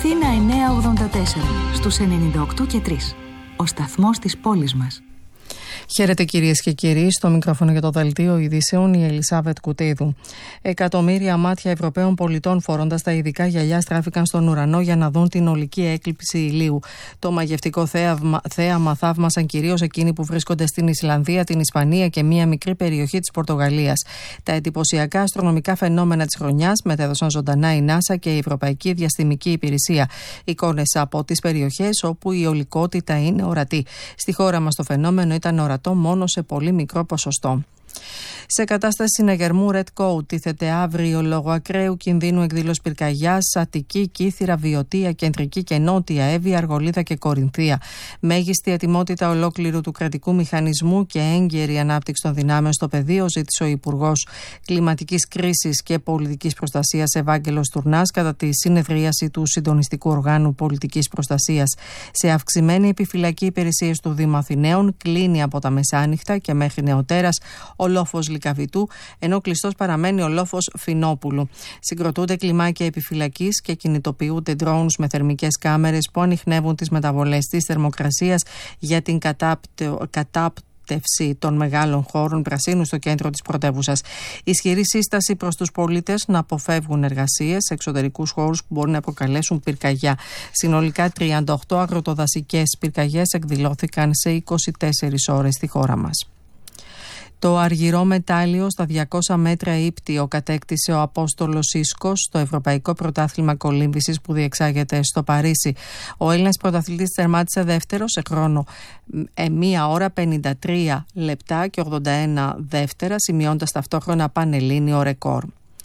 Αθήνα 984 στους 98 και 3. Ο σταθμός της πόλης μας. Χαίρετε κυρίες και κύριοι, στο μικρόφωνο για το δελτίο ειδήσεων η Ελισάβετ Κουτίδου. Εκατομμύρια μάτια Ευρωπαίων πολιτών φορώντας τα ειδικά γυαλιά στράφηκαν στον ουρανό για να δουν την ολική έκλειψη ηλίου. Το μαγευτικό θέαμα θαύμασαν κυρίως εκείνοι που βρίσκονται στην Ισλανδία, την Ισπανία και μία μικρή περιοχή της Πορτογαλίας. Τα εντυπωσιακά αστρονομικά φαινόμενα της χρονιάς μετέδωσαν ζωντανά η NASA και η Ευρωπαϊκή Διαστημική Υπηρεσία. Εικόνες από τις περιοχές όπου η ολικότητα είναι ορατή. Στη χώρα μας το φαινόμενο ήταν ορατό μόνο σε πολύ μικρό ποσοστό. Σε κατάσταση συναγερμού Red Code τίθεται αύριο λόγω ακραίου κινδύνου εκδήλωση πυρκαγιάς Αττική, Κύθυρα, Βιωτία, Κεντρική και Νότια Εύβοια, Αργολίδα και Κορινθία. Μέγιστη ετοιμότητα ολόκληρου του κρατικού μηχανισμού και έγκαιρη ανάπτυξη των δυνάμεων στο πεδίο, ζήτησε ο Υπουργός Κλιματικής Κρίσης και Πολιτικής Προστασίας Ευάγγελος Τουρνάς κατά τη συνεδρίαση του Συντονιστικού Οργάνου Πολιτικής Προστασίας. Σε αυξημένη επιφυλακή υπηρεσίες του Δήμου Αθηναίων, κλείνει από τα μεσάνυχτα και μέχρι νεοτέρας ο λόφος Λυκαβητού, ενώ κλειστός παραμένει ο λόφος Φινόπουλου. Συγκροτούνται κλιμάκια επιφυλακής και κινητοποιούνται drones με θερμικές κάμερες που ανιχνεύουν τις μεταβολές της θερμοκρασίας για την κατάπτευση των μεγάλων χώρων πρασίνου στο κέντρο της πρωτεύουσας. Ισχυρή σύσταση προς τους πολίτες να αποφεύγουν εργασίες σε εξωτερικούς χώρους που μπορούν να προκαλέσουν πυρκαγιά. Συνολικά 38 αγροτοδασικές πυρκαγιές εκδηλώθηκαν σε 24 ώρες στη χώρα μας. Το αργυρό μετάλλιο στα 200 μέτρα ύπτιο κατέκτησε ο Απόστολος Ίσκος στο Ευρωπαϊκό Πρωτάθλημα Κολύμβησης που διεξάγεται στο Παρίσι. Ο Έλληνας πρωταθλητής τερμάτισε δεύτερο σε χρόνο 1 ώρα 53 λεπτά και 81 δεύτερα, σημειώντας ταυτόχρονα πανελλήνιο ρεκόρ.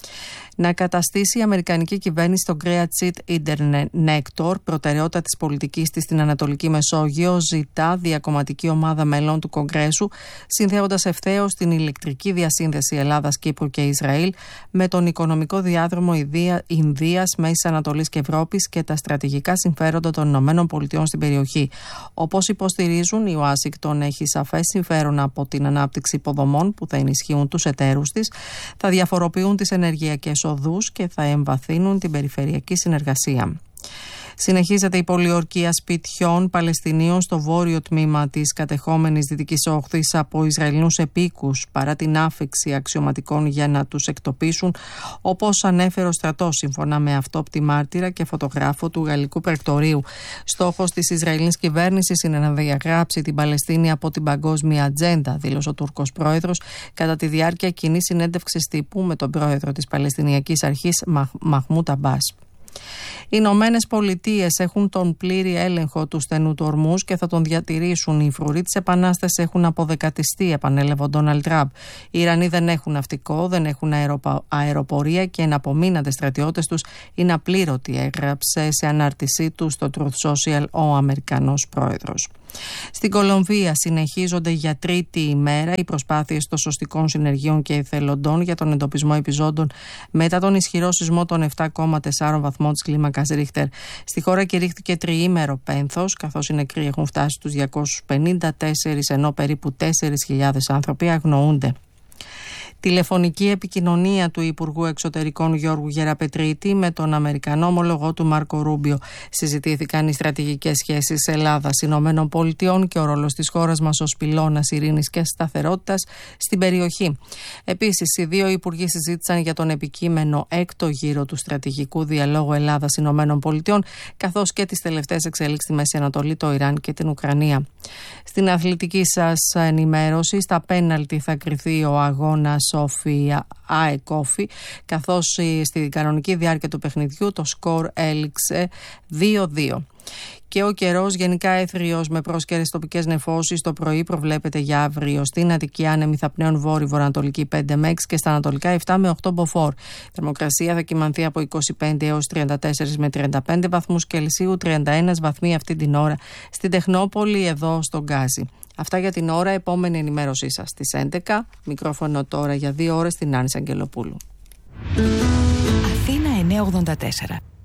Να καταστήσει η Αμερικανική κυβέρνηση τον Create Internector προτεραιότητα της πολιτικής της στην Ανατολική Μεσόγειο, ζητά διακομματική ομάδα μελών του Κογκρέσου, συνδέοντας ευθέως την ηλεκτρική διασύνδεση Ελλάδας, Κύπρου και Ισραήλ με τον οικονομικό διάδρομο Ινδίας, Μέσης Ανατολής και Ευρώπης και τα στρατηγικά συμφέροντα των ΗΠΑ στην περιοχή. Όπως υποστηρίζουν, η Ουάσιγκτον έχει σαφές συμφέρον από την ανάπτυξη υποδομών που θα ενισχύουν τους εταίρους της, θα διαφοροποιούν τις ενεργειακές οδούς και θα εμβαθύνουν την περιφερειακή συνεργασία. Συνεχίζεται η πολιορκία σπιτιών Παλαιστινίων στο βόρειο τμήμα της κατεχόμενης Δυτικής Όχθης από Ισραηλινούς επίκους παρά την άφιξη αξιωματικών για να τους εκτοπίσουν, όπως ανέφερε ο στρατός σύμφωνα με αυτόπτη μάρτυρα και φωτογράφο του Γαλλικού Πρεκτορείου. Στόχος της Ισραηλινής κυβέρνησης είναι να διαγράψει την Παλαιστίνη από την παγκόσμια ατζέντα, δήλωσε ο Τούρκος πρόεδρος κατά τη διάρκεια κοινής συνέντευξης τύπου με τον πρόεδρο της Παλαιστινιακής Αρχής Μαχμούντ Αμπάς. Οι Ηνωμένες Πολιτείες έχουν τον πλήρη έλεγχο του στενού του Ορμούζ και θα τον διατηρήσουν. Οι φρουροί της Επανάστασης έχουν αποδεκατιστεί, επανέλαβε ο Ντόναλντ Τραμπ. Οι Ιρανοί δεν έχουν ναυτικό, δεν έχουν αεροπορία και εναπομείναντες στρατιώτες τους είναι απλήρωτοι, έγραψε σε ανάρτησή του στο Truth Social ο Αμερικανός πρόεδρος. Στην Κολομβία συνεχίζονται για τρίτη ημέρα οι προσπάθειες των σωστικών συνεργείων και εθελοντών για τον εντοπισμό επιζώντων μετά τον ισχυρό σεισμό των 7,4 βαθμών της κλίμακας Ρίχτερ. Στη χώρα κηρύχθηκε τριήμερο πένθος, καθώς οι νεκροί έχουν φτάσει στους 254, ενώ περίπου 4.000 άνθρωποι αγνοούνται. Τηλεφωνική επικοινωνία του Υπουργού Εξωτερικών Γιώργου Γεραπετρίτη με τον Αμερικανό ομολογό του Μάρκο Ρούμπιο. Συζητήθηκαν οι στρατηγικές σχέσεις Ελλάδας-ΗΠΑ και ο ρόλος της χώρας μας ως πυλώνας ειρήνης και σταθερότητας στην περιοχή. Επίσης, οι δύο υπουργοί συζήτησαν για τον επικείμενο έκτο γύρο του στρατηγικού διαλόγου Ελλάδας-ΗΠΑ, καθώς και τις τελευταίες εξελίξεις στη Μέση Ανατολή, το Ιράν και την Ουκρανία. Στην αθλητική σας ενημέρωση, στα πέναλτι θα κριθεί ο αγώνας Σόφια Αεκόφη, καθώς στην κανονική διάρκεια του παιχνιδιού το σκορ έληξε 2-2. Και ο καιρός γενικά έθριος με πρόσκαιρες τοπικές νεφώσεις. Το πρωί προβλέπεται για αύριο στην Αττική άνεμη θα πνέουν βόρειο-βορειοανατολική 5 με 6 και στα ανατολικά 7 με 8 μποφόρ. Η θερμοκρασία θα κυμανθεί από 25 έως 34 με 35 βαθμούς Κελσίου, 31 βαθμοί αυτή την ώρα στην Τεχνόπολη εδώ στον Γκάζι. Αυτά για την ώρα, επόμενη ενημέρωσή σας στις 11. Μικρόφωνο τώρα για 2 ώρες στην Άννη Αγγελοπούλου. Αθήνα 984.